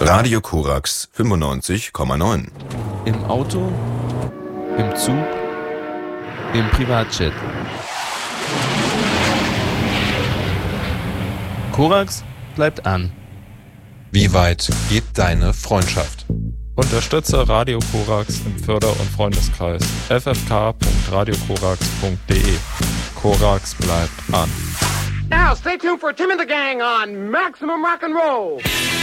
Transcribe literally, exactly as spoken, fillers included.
Radio Korax fünfundneunzig Komma neun. Im Auto, im Zug, im Privatjet. Korax bleibt an. Wie weit geht deine Freundschaft? Unterstütze Radio Korax im Förder- und Freundeskreis. f f k punkt radio korax punkt d e. Korax bleibt an. Now stay tuned for Tim and the Gang on Maximum Rock and Roll.